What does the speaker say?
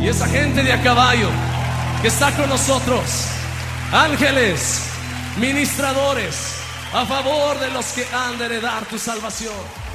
esa gente de a caballo que está con nosotros, ángeles, ministradores, a favor de los que han de heredar tu salvación.